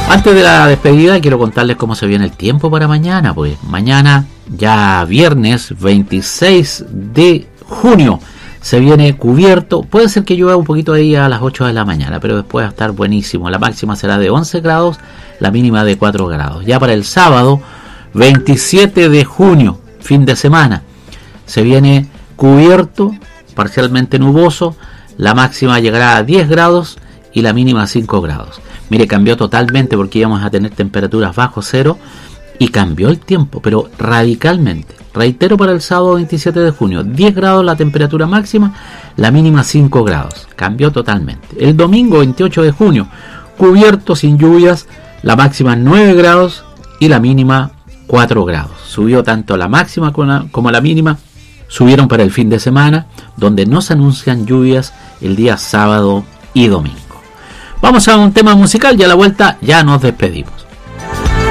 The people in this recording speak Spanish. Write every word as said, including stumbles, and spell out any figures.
Antes de la despedida quiero contarles cómo se viene el tiempo para mañana. Pues mañana, ya viernes veintiséis de junio, se viene cubierto. Puede ser que llueva un poquito ahí a las ocho de la mañana, pero después va a estar buenísimo. La máxima será de once grados, la mínima de cuatro grados. Ya para el sábado veintisiete de junio, fin de semana, se viene cubierto, parcialmente nuboso. La máxima llegará a diez grados y la mínima a cinco grados. Mire, cambió totalmente porque íbamos a tener temperaturas bajo cero y cambió el tiempo, pero radicalmente. Reitero, para el sábado veintisiete de junio, diez grados la temperatura máxima, la mínima cinco grados. Cambió totalmente. El domingo veintiocho de junio, cubierto, sin lluvias, la máxima nueve grados y la mínima cuatro grados. Subió tanto la máxima como la mínima, subieron para el fin de semana, donde no se anuncian lluvias el día sábado y domingo. Vamos a un tema musical y a la vuelta ya nos despedimos.